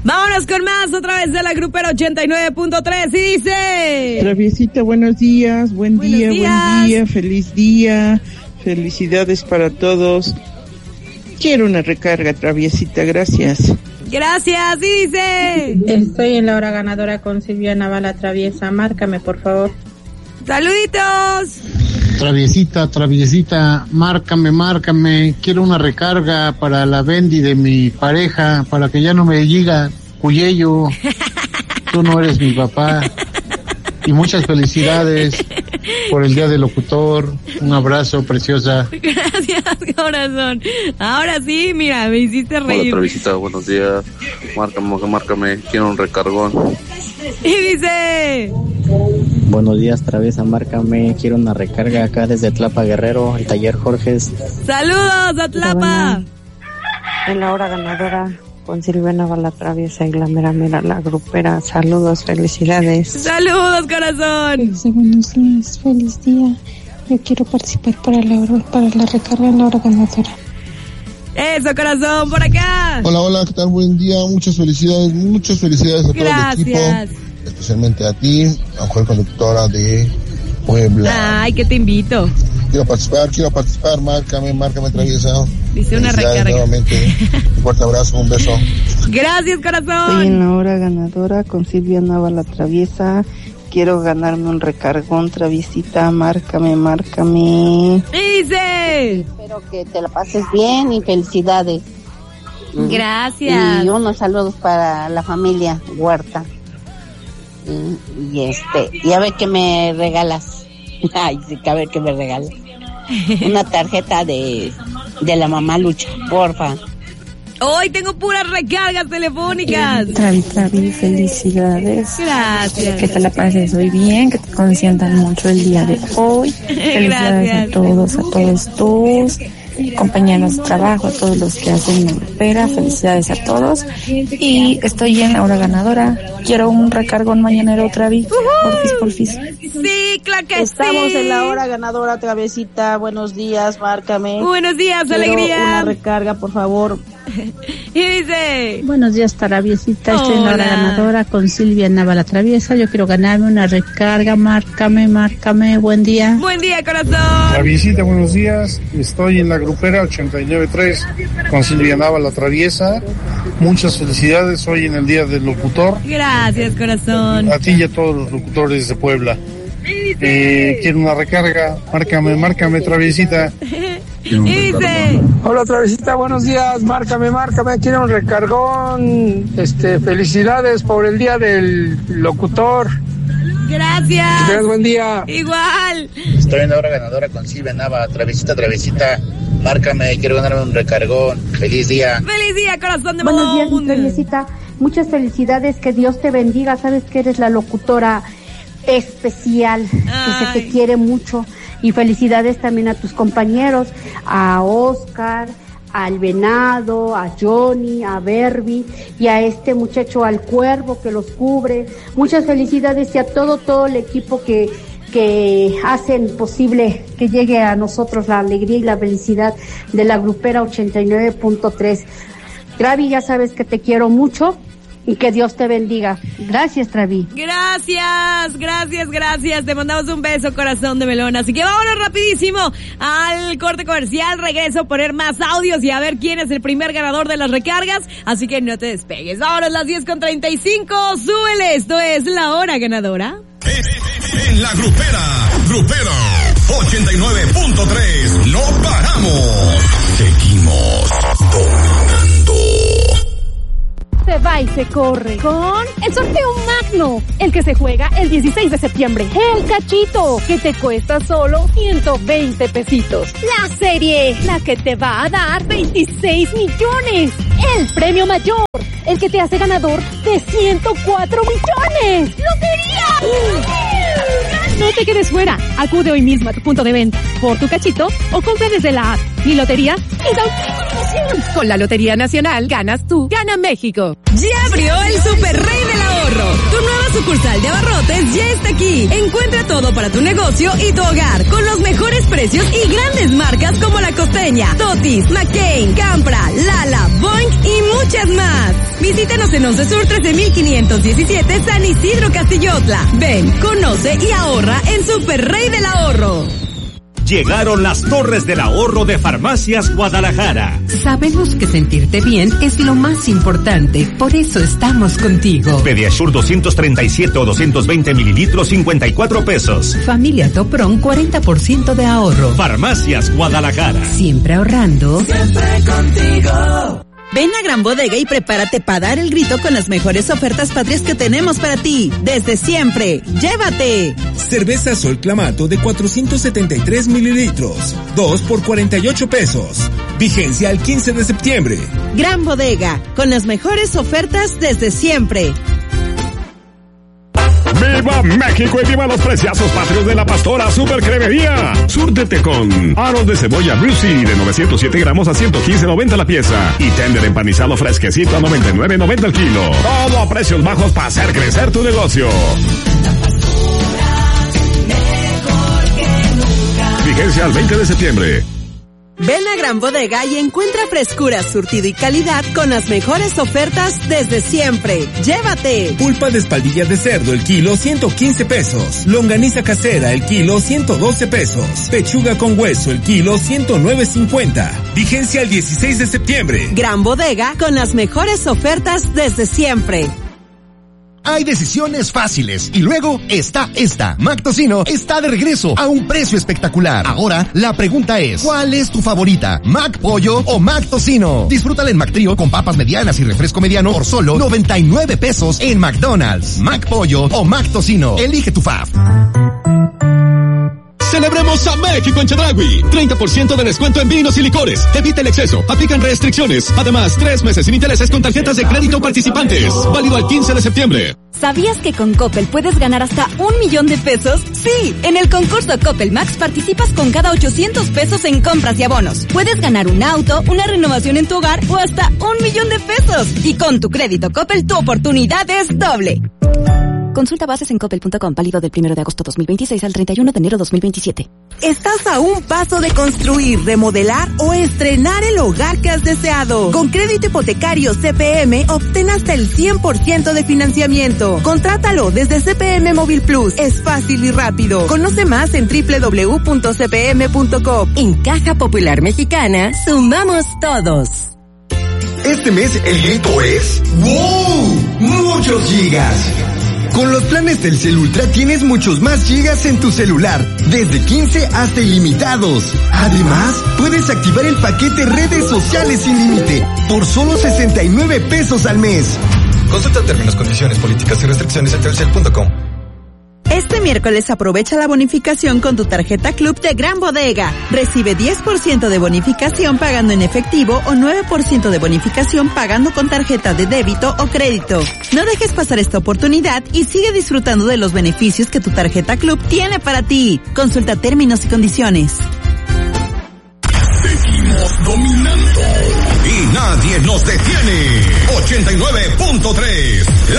Vámonos con más otra vez de la Grupera 89.3 y dice... Traviesita, buenos días, buen día, feliz día, felicidades para todos. Quiero una recarga, Traviesita, gracias. Gracias, y dice... Estoy en la hora ganadora con Silvia Navala Traviesa, márcame por favor. ¡Saluditos! Traviesita, márcame, quiero una recarga para la Bendy de mi pareja, para que ya no me diga, Cuyello, tú no eres mi papá. Y muchas felicidades por el Día del Locutor. Un abrazo, preciosa. Gracias, corazón. Ahora sí, mira, me hiciste reír. Hola, Traviesita, buenos días. Márcame, quiero un recargón. Y dice... Buenos días, Traviesa, márcame, quiero una recarga acá desde Tlapa Guerrero, el taller Jorges. ¡Saludos a Tlapa! En la hora ganadora con Silvia Navala Traviesa y la mera la grupera. Saludos, felicidades. ¡Saludos, corazón! Buenos días, feliz día. Yo quiero participar para la recarga en la hora ganadora. Eso, corazón, por acá. Hola, ¿qué tal? Buen día, muchas felicidades a todo el equipo, especialmente a ti, a mujer conductora de Puebla. Ay, que te invito. Quiero participar, márcame, Traviesa. Dice una recarga. Nuevamente, un fuerte abrazo, un beso. Gracias, corazón. Estoy en la hora ganadora con Silvia Navala Traviesa. Quiero ganarme un recargón, Traviesita, márcame. Dice... Espero que te la pases bien y felicidades. Gracias. Y unos saludos para la familia Huerta. Y a ver qué me regalas. Ay, sí, a ver qué me regalas. Una tarjeta de la mamá Lucha, porfa. Hoy tengo puras recargas telefónicas. Travi, felicidades. Gracias. Que te la pases hoy bien, que te consientan mucho el día de hoy. Felicidades a todos compañeros de trabajo, a todos los que hacen espera, felicidades a todos. Y estoy en la hora ganadora. Quiero un recargón mañanero otra vez. Porfis. Sí, claro que Estamos en la hora ganadora, Traviesita. Buenos días, márcame. Buenos días, Quiero alegría. una recarga, por favor. Y dice... Buenos días, Traviesita. Estoy en la hora ganadora con Silvia Navala Traviesa. Yo quiero ganarme una recarga. Márcame. Buen día. Buen día, corazón. Traviesita, buenos días. Estoy en la Grupera 89.3 con Silvia Navala Traviesa. Muchas felicidades hoy en el Día del Locutor. Gracias, corazón. A ti y a todos los locutores de Puebla. Quiero una recarga. Márcame, Traviesita. Y dice... Hola, Traviesita, buenos días, márcame, quiero un recargón, felicidades por el Día del Locutor. Gracias. Buen día. Igual. Estoy en la hora ganadora con Silvia Nava, Traviesita, márcame, quiero ganarme un recargón. Feliz día. Feliz día, corazón de Buenos días, Traviesita. Muchas felicidades, que Dios te bendiga. Sabes que eres la locutora especial, que se te quiere mucho. Y felicidades también a tus compañeros, a Oscar, al Venado, a Johnny, a Berby y a este muchacho, al Cuervo, que los cubre. Muchas felicidades y a todo el equipo que hacen posible que llegue a nosotros la alegría y la felicidad de la Grupera 89.3. Travi, ya sabes que te quiero mucho. Y que Dios te bendiga. Gracias, Travi. Gracias. Te mandamos un beso, corazón de melón. Así que vámonos rapidísimo al corte comercial. Regreso a poner más audios y a ver quién es el primer ganador de las recargas. Así que no te despegues. Ahora es las 10:35. Súbele. Esto es la hora ganadora. En la Grupera 89.3. No paramos. Seguimos dominando. Se va y se corre con el sorteo magno, el que se juega el 16 de septiembre. El cachito, que te cuesta solo 120 pesitos. La serie, la que te va a dar 26 millones. El premio mayor, el que te hace ganador de 104 millones. ¡Lotería! No te quedes fuera. Acude hoy mismo a tu punto de venta por tu cachito o compra desde la app. Mi lotería es auténtica. Con la Lotería Nacional ganas tú, gana México. Ya abrió el Super Rey del Ahorro. Ahorro. Tu nueva sucursal de abarrotes ya está aquí. Encuentra todo para tu negocio y tu hogar con los mejores precios y grandes marcas como La Costeña, Totis, McCain, Campra, Lala, Boing y muchas más. Visítanos en 11 Sur 13517 San Isidro Castillotla. Ven, conoce y ahorra en Super Rey del Ahorro. Llegaron las Torres del Ahorro de Farmacias Guadalajara. Sabemos que sentirte bien es lo más importante, por eso estamos contigo. Pediasure 237 o 220 mililitros, 54 pesos. Familia Topron, 40% de ahorro. Farmacias Guadalajara. Siempre ahorrando. Siempre contigo. Ven a Gran Bodega y prepárate para dar el grito con las mejores ofertas patrias que tenemos para ti. Desde siempre, llévate. Cerveza Sol Clamato de 473 mililitros. 2 por 48 pesos. Vigencia al 15 de septiembre. Gran Bodega, con las mejores ofertas desde siempre. ¡Viva México y viva los preciazos patrios de la Pastora Super Cremería! Súrtete con aros de cebolla Brucey de 907 gramos a 115.90 la pieza y tender empanizado fresquecito a 99.90 el kilo. Todo a precios bajos para hacer crecer tu negocio. Vigencia al 20 de septiembre. Ven a Gran Bodega y encuentra frescura, surtido y calidad con las mejores ofertas desde siempre. ¡Llévate! Pulpa de espaldilla de cerdo el kilo 115 pesos. Longaniza casera el kilo 112 pesos. Pechuga con hueso el kilo 109.50. Vigencia el 16 de septiembre. Gran Bodega con las mejores ofertas desde siempre. Hay decisiones fáciles y luego está esta. Mac Tocino está de regreso a un precio espectacular. Ahora, la pregunta es, ¿cuál es tu favorita? ¿Mac Pollo o Mac Tocino? Disfrútala en Mac Trío con papas medianas y refresco mediano por solo 99 pesos en McDonald's. Mac Pollo o Mac Tocino. Elige tu fave. Celebremos a México en Chedraui. 30% de descuento en vinos y licores. Evita el exceso. Aplican restricciones. Además, 3 meses sin intereses con tarjetas de crédito participantes. Válido al 15 de septiembre. ¿Sabías que con Coppel puedes ganar hasta 1 millón de pesos? Sí, en el concurso Coppel Max participas con cada 800 pesos en compras y abonos. Puedes ganar un auto, una renovación en tu hogar o hasta 1 millón de pesos. Y con tu crédito Coppel, tu oportunidad es doble. Consulta bases en coppel.com, válido del 1 de agosto 2026 al 31 de enero 2027. Estás a un paso de construir, remodelar o estrenar el hogar que has deseado. Con crédito hipotecario CPM, obtén hasta el 100% de financiamiento. Contrátalo desde CPM Móvil Plus. Es fácil y rápido. Conoce más en www.cpm.com. En Caja Popular Mexicana, sumamos todos. Este mes el grito es ¡wow! ¡Muchos gigas! Con los planes Telcel Ultra tienes muchos más gigas en tu celular, desde 15 hasta ilimitados. Además, puedes activar el paquete redes sociales sin límite por solo 69 pesos al mes. Consulta términos, condiciones, políticas y restricciones en telcel.com. Este miércoles aprovecha la bonificación con tu tarjeta Club de Gran Bodega. Recibe 10% de bonificación pagando en efectivo o 9% de bonificación pagando con tarjeta de débito o crédito. No dejes pasar esta oportunidad y sigue disfrutando de los beneficios que tu tarjeta Club tiene para ti. Consulta términos y condiciones. Seguimos dominando y nadie nos detiene. 89.3